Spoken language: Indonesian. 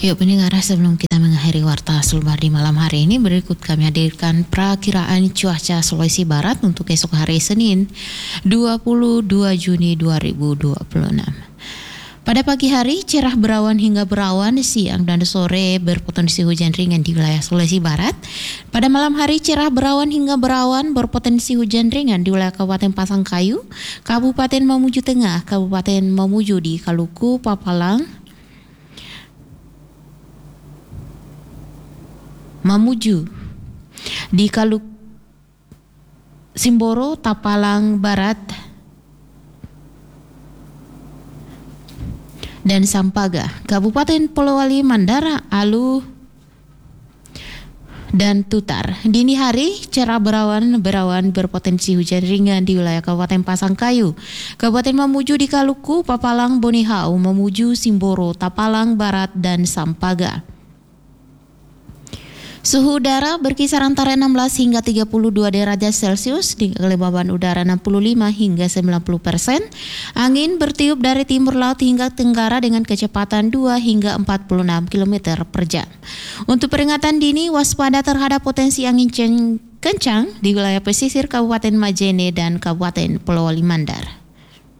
Yuk pendengar, sebelum kita mengakhiri Warta Sulbar di malam hari ini, berikut kami hadirkan perakiraan cuaca Sulawesi Barat untuk esok hari Senin 22 Juni 2026. Pada pagi hari, cerah berawan hingga berawan, siang dan sore berpotensi hujan ringan di wilayah Sulawesi Barat. Pada malam hari, cerah berawan hingga berawan berpotensi hujan ringan di wilayah Kabupaten Pasangkayu, Kabupaten Mamuju Tengah, Kabupaten Mamuju di Kaluku, Papalang, Mamuju di Kaluk Simboro, Tapalang Barat, dan Sampaga, Kabupaten Polowali, Mandara, Alu, dan Tutar. Dini hari, cerah berawan berpotensi hujan ringan di wilayah Kabupaten Pasangkayu, Kabupaten Mamuju di Kaluku, Papalang, Bonihau, Mamuju, Simboro, Tapalang Barat, dan Sampaga. Suhu udara berkisar antara 16 hingga 32 derajat Celcius, dengan kelembaban udara 65 hingga 90%. Angin bertiup dari timur laut hingga tenggara dengan kecepatan 2 hingga 46 km per jam. Untuk peringatan dini, waspada terhadap potensi angin kencang di wilayah pesisir Kabupaten Majene dan Kabupaten Polowali Mandar.